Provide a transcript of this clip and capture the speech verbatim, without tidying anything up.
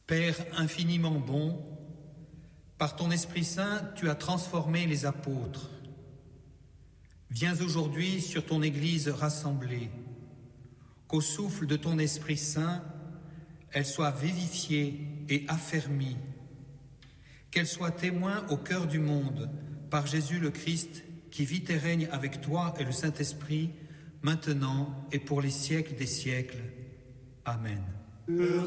Père infiniment bon, par ton Esprit Saint, tu as transformé les apôtres. Viens aujourd'hui sur ton Église rassemblée, qu'au souffle de ton Esprit Saint, elle soit vivifiée et affermie, qu'elle soit témoin au cœur du monde, par Jésus le Christ, qui vit et règne avec toi et le Saint-Esprit, maintenant et pour les siècles des siècles. Amen.